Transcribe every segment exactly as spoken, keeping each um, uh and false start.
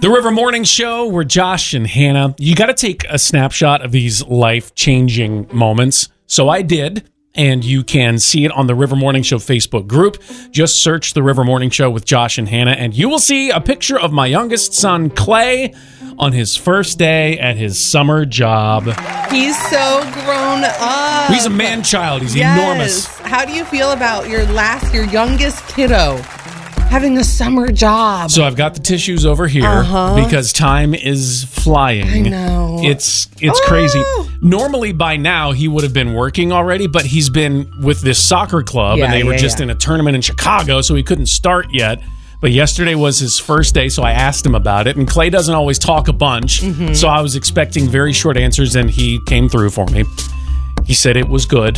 The River Morning Show, where Josh and Hannah, you got to take a snapshot of these life-changing moments. So I did, and you can see it on the River Morning Show Facebook group. Just search The River Morning Show with Josh and Hannah, and you will see a picture of my youngest son, Clay, on his first day at his summer job. He's so grown up. He's a man-child. He's yes. enormous. How do you feel about your last, your youngest kiddo having a summer job? So I've got the tissues over here uh-huh. because time is flying. I know. It's it's oh. crazy. Normally by now he would have been working already, but he's been with this soccer club yeah, and they were yeah, just yeah. in a tournament in Chicago, so he couldn't start yet. But yesterday was his first day, so I asked him about it. And Clay doesn't always talk a bunch, mm-hmm. so I was expecting very short answers, and he came through for me. He said it was good.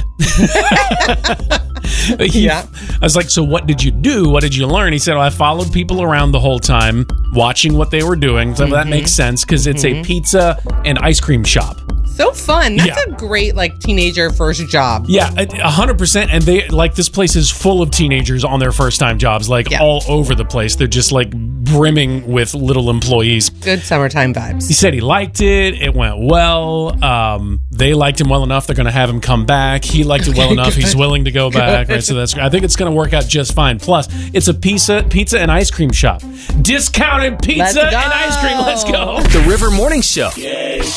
he, yeah. I was like, so what did you do? What did you learn? He said, well, I followed people around the whole time, watching what they were doing. So mm-hmm. that makes sense because it's mm-hmm. a pizza and ice cream shop. So fun. That's yeah. a great, like, teenager first job. Yeah, one hundred percent. And they, like, this place is full of teenagers on their first-time jobs, like, yeah. all over the place. They're just, like, brimming with little employees. Good summertime vibes. He said he liked it. It went well. Um, they liked him well enough. They're going to have him come back. He liked it well okay, enough. good. He's willing to go back. Right? So that's. I think it's going to work out just fine. Plus, it's a pizza, pizza and ice cream shop. Discounted pizza and ice cream. Let's go. The River Morning Show. Yay.